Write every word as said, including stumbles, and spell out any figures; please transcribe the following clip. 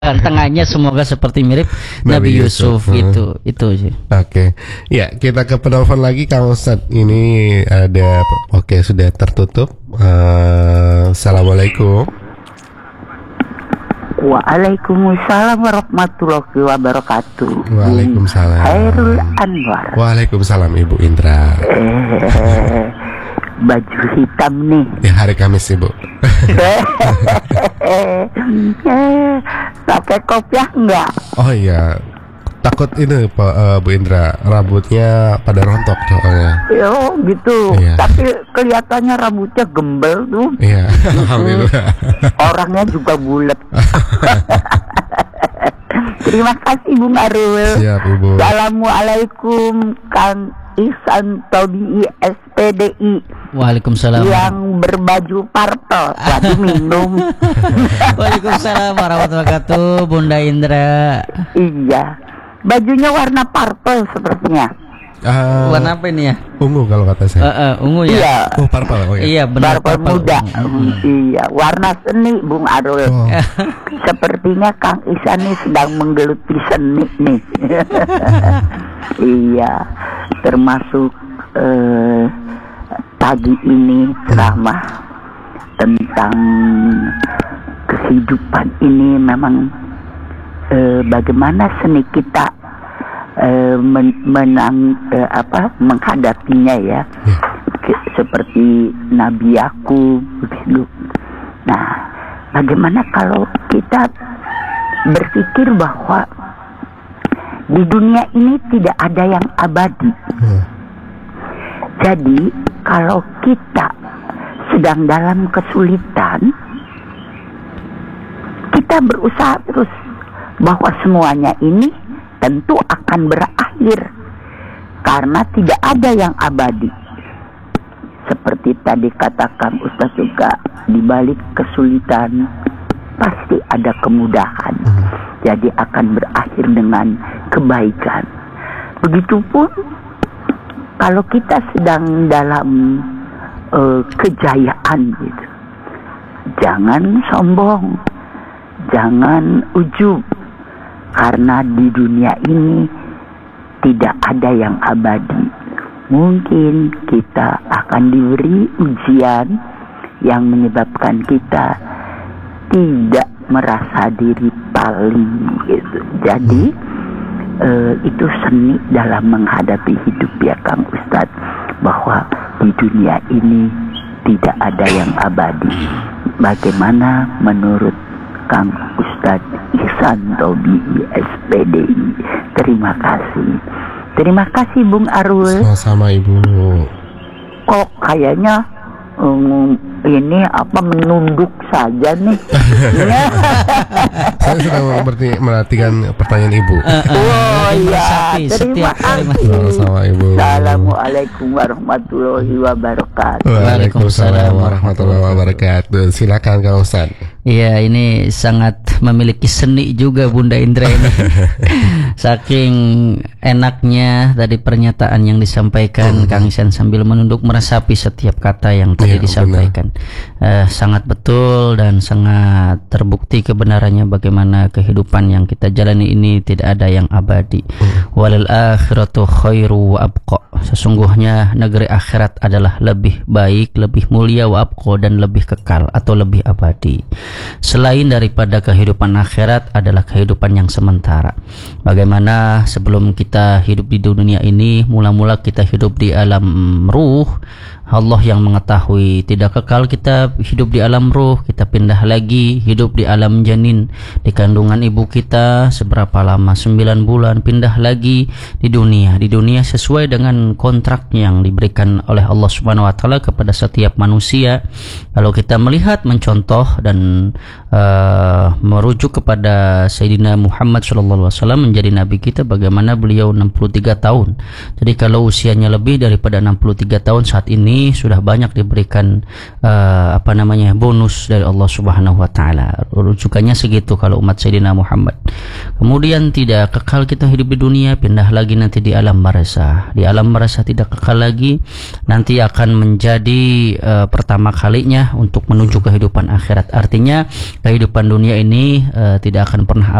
doakan tengahnya semoga seperti mirip Nabi, Nabi Yusuf, Yusuf. itu itu sih. Oke, okay. Ya kita ke penelpon lagi Kang Ustadz. Ini ada, oke okay, sudah tertutup. Uh, Assalamualaikum. Waalaikumsalam warahmatullahi wabarakatuh. Waalaikumsalam. Khairul Anwar. Waalaikumsalam Ibu Indra. Eh, baju hitam nih. Ya hari Kamis Ibu. Pakai kopiah enggak? Oh iya. Takut ini Pak uh, Bu Indra, rambutnya pada rontok soalnya. Yo gitu. Iya. Tapi kelihatannya rambutnya gembel tuh. Iya. Alhamdulillah. Orangnya juga bulat. Terima kasih Bung Arul. Siap Ibu. Assalamualaikum Kang Ihsan Tobi S P D I. Waalaikumsalam. Yang berbaju purple. Waduh minum. Waalaikumsalam warahmatullahi wabarakatuh Bunda Indra. Iya. Bajunya warna purple sepertinya. Uh, warna apa ini ya? Ungu kalau kata saya. Uh, uh, ungu ya. Iya. Oh purple. Oh, iya. Iya benar. Purple, purple muda. Hmm. Iya. Warna seni Bung Arul. Oh. Sepertinya Kang Ihsan nih sedang menggeluti seni nih. Iya. Termasuk uh, pagi ini ceramah tentang kehidupan ini memang uh, bagaimana seni kita uh, men menang uh, apa menghadapinya ya, yeah. Seperti Nabi Yakub begitu. Nah, bagaimana kalau kita berpikir bahwa di dunia ini tidak ada yang abadi. Yeah. Jadi kalau kita sedang dalam kesulitan, kita berusaha terus bahwa semuanya ini tentu akan berakhir karena tidak ada yang abadi. Seperti tadi katakan Ustaz juga, di balik kesulitan pasti ada kemudahan. Jadi akan berakhir dengan kebaikan. Begitupun kalau kita sedang dalam uh, kejayaan gitu, jangan sombong, jangan ujub, karena di dunia ini tidak ada yang abadi. Mungkin kita akan diberi ujian yang menyebabkan kita tidak merasa diri paling gitu. Jadi Uh, itu seni dalam menghadapi hidup ya Kang Ustadz, bahwa di dunia ini tidak ada yang abadi. Bagaimana menurut Kang Ustadz Ihsan Tobi S P D I? Terima kasih. Terima kasih Bung Arul. Sama-sama Ibu. Kok kayaknya um, ini apa menunduk saja nih. Saya sedang berarti merhatikan pertanyaan Ibu. Uh, uh, oh iya, terima kasih. Sama Ibu. Assalamualaikum warahmatullahi wabarakatuh. Waalaikumsalam warahmatullahi wabarakatuh. Silakan Kang Ustaz. Iya, ini sangat memiliki seni juga Bunda Indra ini. Saking enaknya tadi pernyataan yang disampaikan, hmm. Kang Ihsan sambil menunduk meresapi setiap kata yang tadi ya, disampaikan. Uh, sangat betul dan sangat terbukti kebenarannya bagaimana kehidupan yang kita jalani ini tidak ada yang abadi. hmm. Walil akhiratu khairu wa abqa. Sesungguhnya negeri akhirat adalah lebih baik, lebih mulia, wa abqa, dan lebih kekal atau lebih abadi. Selain daripada kehidupan akhirat adalah kehidupan yang sementara. Bagaimana sebelum kita hidup di dunia ini, mula-mula kita hidup di alam ruh, Allah yang mengetahui. Tidak kekal kita hidup di alam ruh, kita pindah lagi hidup di alam janin, di kandungan ibu kita seberapa lama, sembilan bulan, pindah lagi di dunia. Di dunia sesuai dengan kontrak yang diberikan oleh Allah Subhanahu wa taala kepada setiap manusia. Kalau kita melihat, mencontoh dan uh, merujuk kepada Sayyidina Muhammad shallallahu alaihi wasallam menjadi nabi kita, bagaimana beliau enam puluh tiga tahun. Jadi kalau usianya lebih daripada enam puluh tiga tahun saat ini, sudah banyak diberikan uh, apa namanya bonus dari Allah Subhanahu wa taala. Rujukannya segitu kalau umat Sayyidina Muhammad. Kemudian tidak kekal kita hidup di dunia, pindah lagi nanti di alam barzah. Di alam barzah tidak kekal lagi, nanti akan menjadi uh, pertama kalinya untuk menuju kehidupan akhirat. Artinya kehidupan dunia ini uh, tidak akan pernah